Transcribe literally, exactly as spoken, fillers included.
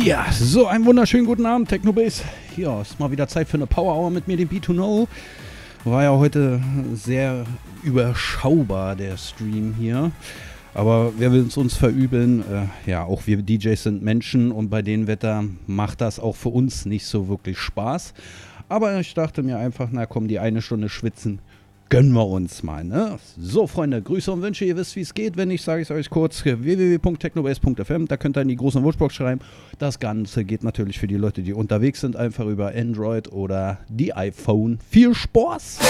Ja, so einen wunderschönen guten Abend, Technobase. Ja, ist mal wieder Zeit für eine Power Hour mit mir, dem B zwei Know. War ja heute sehr überschaubar, der Stream hier. Aber wer will es uns verübeln? Äh, ja, auch wir D Js sind Menschen und bei dem Wetter macht das auch für uns nicht so wirklich Spaß. Aber ich dachte mir einfach, na komm, die eine Stunde schwitzen, gönnen wir uns mal, ne? So, Freunde, Grüße und Wünsche, ihr wisst, wie es geht. Wenn nicht, sage ich es euch kurz, w w w punkt technobase punkt f m, da könnt ihr in die große Wunschbox schreiben. Das Ganze geht natürlich für die Leute, die unterwegs sind, einfach über Android oder die iPhone. Viel Spaß!